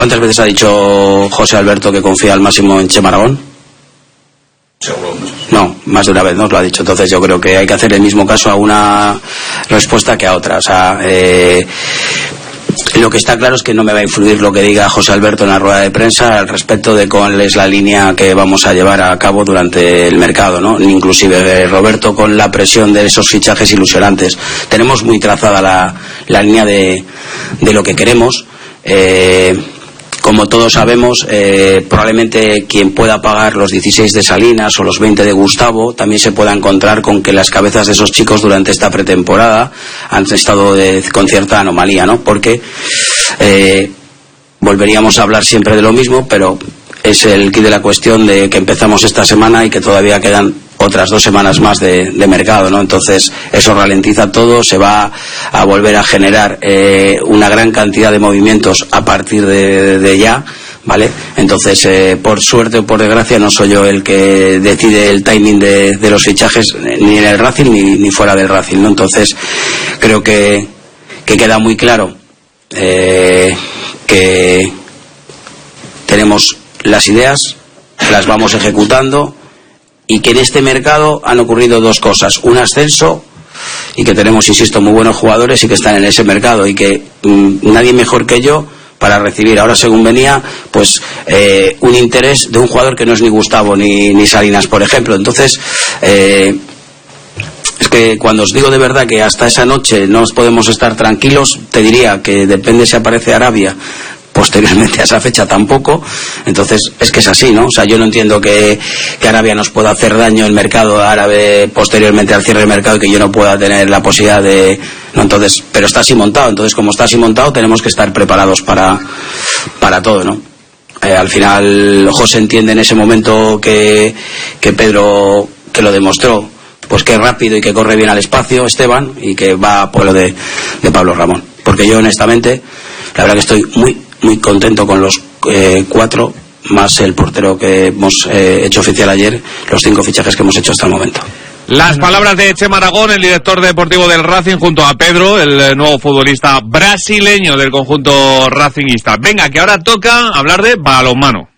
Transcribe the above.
¿Cuántas veces ha dicho José Alberto que confía al máximo en Chema Aragón? Seguro. No, más de una vez nos lo ha dicho. Entonces yo creo que hay que hacer el mismo caso a una respuesta que a otra. O sea, lo que está claro es que no me va a influir lo que diga José Alberto en la rueda de prensa al respecto de cuál es la línea que vamos a llevar a cabo durante el mercado, ¿no? Inclusive Roberto, con la presión de esos fichajes ilusionantes. Tenemos muy trazada la línea de lo que queremos. Como todos sabemos, probablemente quien pueda pagar los 16 de Salinas o los 20 de Gustavo también se pueda encontrar con que las cabezas de esos chicos durante esta pretemporada han estado con cierta anomalía, ¿no? Porque volveríamos a hablar siempre de lo mismo, pero es el quid de la cuestión de que empezamos esta semana y que todavía quedan otras 2 semanas más de mercado, ¿no? Entonces eso ralentiza todo, se va a volver a generar una gran cantidad de movimientos a partir de ya, ¿vale? Entonces por suerte o por desgracia no soy yo el que decide el timing de los fichajes, ni en el Racing ni fuera del Racing, ¿no? Entonces creo que queda muy claro que tenemos las ideas, las vamos ejecutando, y que en este mercado han ocurrido 2 cosas: un ascenso, y que tenemos, insisto, muy buenos jugadores y que están en ese mercado, y que nadie mejor que yo para recibir ahora, según venía, pues un interés de un jugador que no es ni Gustavo ni Salinas, por ejemplo. Entonces es que cuando os digo de verdad que hasta esa noche no podemos estar tranquilos, te diría que depende si aparece Arabia posteriormente a esa fecha tampoco. Entonces es que es así, ¿no? O sea, yo no entiendo que Arabia nos pueda hacer daño el mercado árabe posteriormente al cierre del mercado y que yo no pueda tener la posibilidad de... No, entonces, pero está así montado. Entonces, como está así montado, tenemos que estar preparados para todo, ¿no? Al final José entiende en ese momento que Pedro, que lo demostró, pues que es rápido y que corre bien al espacio, Esteban, y que va por lo de Pablo Ramón. Porque yo honestamente, la verdad que estoy muy contento con los 4 más el portero que hemos hecho oficial ayer, los 5 fichajes que hemos hecho hasta el momento. Las palabras de Chema Aragón, el director deportivo del Racing, junto a Pedro, el nuevo futbolista brasileño del conjunto racingista. Venga, que ahora toca hablar de balonmano.